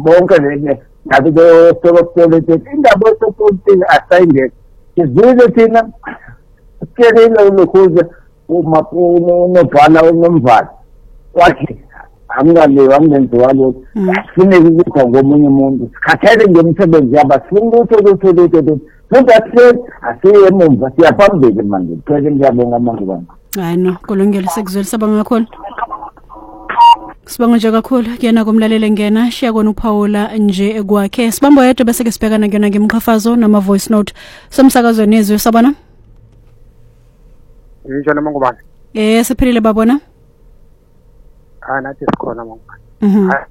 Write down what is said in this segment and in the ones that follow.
bonke le ngabe sopolitiki indaba sopolitiki asayingeke sizwile thina sikelile lokhuze unobhala unomvala wathi angalewa angenziwa lokho kufuneka ukukho ngomunye umuntu sikhathele ngemisebenzi yabasifuna lutho futhi asiye emumva siyaphambili manje phela ngiyabonga mangubani hayi no kulungile sekuzwela sabanga kakhulu sibonga nje kakhulu kuyena kumlalele ngena shiya kona uPaula nje kwakhe sibambo yedwa bese ke sibhekana kuyona ngemqhafazo nama voice note somsakazo nezwe sabona njalo mangubani siphilile babona nathi sikhona mangubani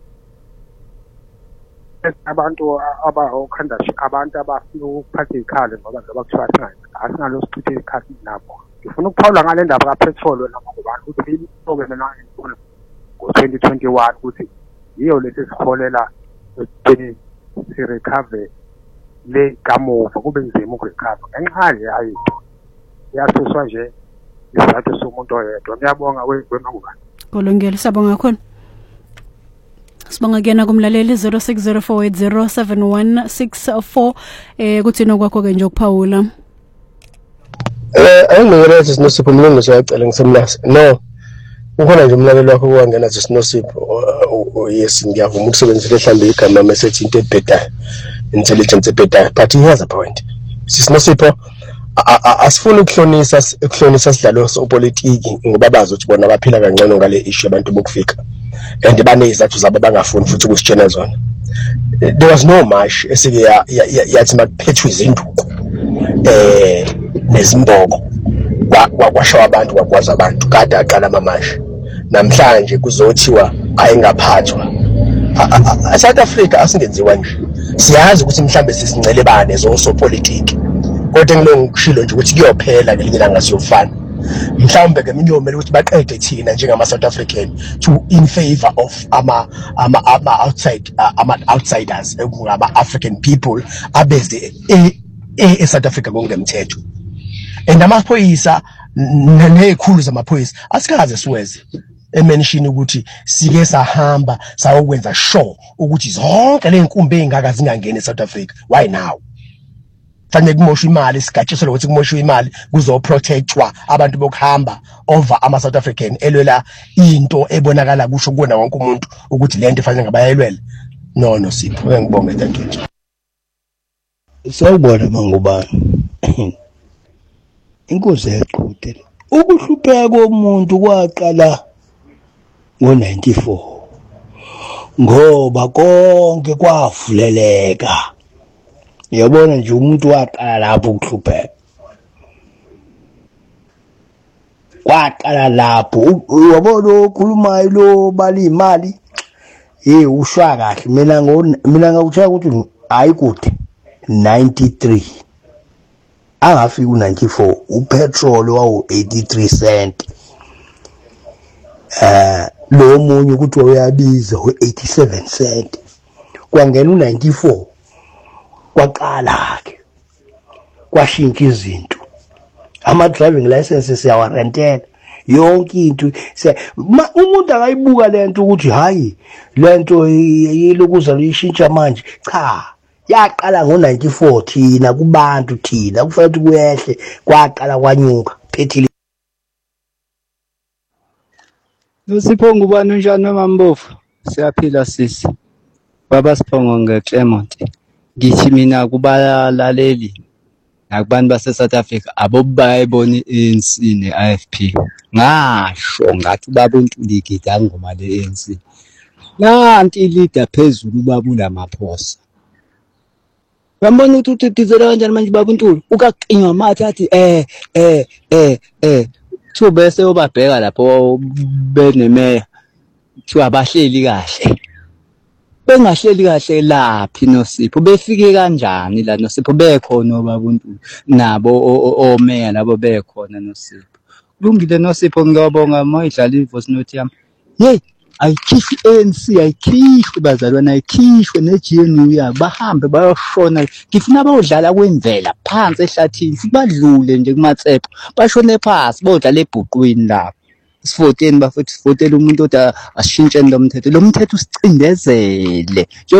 abantu abakhandashi abantu abafuna ukuphatha ikhale ngoba njengoba kuthiwa asingalo sichithe isikhathi nabo ngifuna ukuphawula ngale ndaba kapetrol wena mangubani ukuthi isoke lena ngo-2021 ukuthi yiyo lesi sikholela ukuthi sirecover le kamuva kube nzima ukurecover ngenxa nje ayinto yasuswa nje isizathu somuntu oyedwa ngiyabonga wemangubani kulungile sabonga kakhulu sibonga kuyena kumlaleli 0604807164 kuthi nokwakho ke nje ukuphawula angingena sinosipho mina ngizocela ngisemlasi no ukhona nje umlaleli wakho kwangena sinosipho yes ngiyavuma ukusebenzisa mhlambe igama message into ebhedayo intelligence ebhedayo but he has a point sinosipho asifuna ukuhlonisa sidlalo sopolitiki ngoba bazi ukuthi bona baphila kancane ngale issue abantu bokufika and banezathu zabo bangafuni futhi ukusitshena zona. There was no march esike yathi makuphethwe izinduku nezimboko kwashawa abantu kwakwaza abantu kade aqala amamashi namhlanje kuzothiwa ayengaphathwa. South Africa asingenziwa nje siyazi ukuthi mhlambe sisincele bane zosopolitiki kodwa ngilongishilo nje ukuthi kuyophela ngelinye ilanga siyofana mhlawumbe ke minyomela ukuthi baqede thina njengama South African to in favor of ama outsiders ngaba African people abeze South Africa ngokungemthetho and amaphoyisa nezikhulu zamaphoyisa asikaze siweze emention ukuthi sike sahamba sawukwenza sure ukuthi zonke leinkumbi ezingaka zingangena eSouth Africa. Why now? Fanele kumoshwe imali sigatshiswe ukuthi kumoshwe imali kuzoprotectwa abantu bokuhamba over ama South African elwela into ebonakala kusho kuona wonke umuntu ukuthi lento fanele ngabayelwela. No Sipho ngibonge thank you. Sawubona mangubani. Inkosi eqhudele. Ukuhlupheka komuntu kwaqala ngo-94 ngoba konke kwavuleleka. Yabona nje umuntu waqala lapho ukuhlupheka. Kwaqala lapho uyabona okhulumayo lo bali imali ushwa kahle mina ngakushaya ukuthi hayi kude 93 angafika u94 upetrol wawo 83 cent lo munye ukuthi uyabiza u87 cent kwangena u94 kwaqala ke kwashintsha izinto ama driving licenses yawarentela yonke into umuntu akayibuka lento ukuthi hayi lento yilokuza lishintsha manje cha yaqala ngo94 thina kubantu thina kufanele kuyehle kwaqala kwanyuka phethile Sipho ngubani njani noma mbofu siyaphila sisi baba Siphongo ngeClermont ngithi mina kubalaleli nakubantu base South Africa abobayibona iANC neAFP ngasho ngathi babuntuliki ngoma leANC nanti leader phezulu babula maphosa yambona ukuthi utithizela kanjani manje babuntuli ukaqinywa amathe athi thu bese obabheka lapho benemeya thiwa abahleli kahle bengahleli kahle laphi noSipho befike kanjani la noSipho bekhona obabuntuli nabo omeya labo bekhona noSipho kulungile noSipho ngiyabonga mayidlala ivoice note yami hey ayikhishwe ANC ayikhishwe bazalwana ayikhishwe neGNU yabo bahambe bayoshona ngifuna bayodlala kwemvela phansi ehlathini sibadlule nje kumatsepho bashone phansi bodlala ebhuqwini lapho sivoteni bafethu sivotela umuntu oda ashintsheni lo mthetho usicindezele